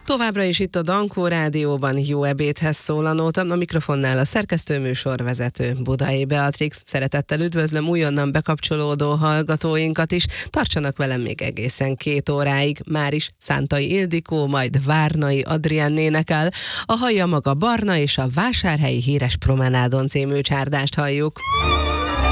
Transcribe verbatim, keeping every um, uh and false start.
Továbbra is itt a Dankó Rádióban jó ebédhez szólanótam, a mikrofonnál a szerkesztőműsorvezető Budai Beatrix. Szeretettel üdvözlöm újonnan bekapcsolódó hallgatóinkat is. Tartsanak velem még egészen két óráig. Már is Szántai Ildikó, majd Várnai Adrián énekel. A Hallja maga barna és a Vásárhelyi Híres Promenádon című csárdást halljuk.